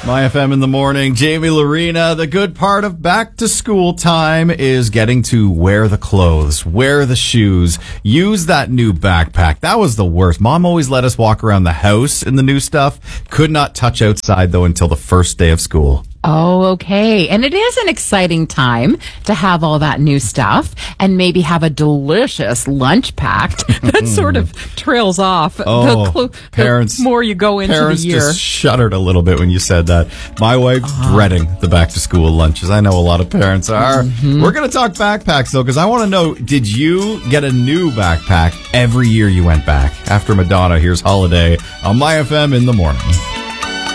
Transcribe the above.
My FM in the morning. Jamie Lorena. The good part of back to school time is getting to wear the clothes, wear the shoes, use that new backpack. That was the worst. Mom always let us walk around the house in the new stuff. Could not touch outside though until the first day of school. Oh, okay. And it is an exciting time to have all that new stuff and maybe have a delicious lunch packed that sort of trails off parents, the more you go into the year. Parents just shuddered a little bit when you said that. My wife's dreading the back to school lunches. I know a lot of parents are. Mm-hmm. We're going to talk backpacks though, because I want to know, did you get a new backpack every year you went back? After Madonna, here's Holiday on My FM in the morning.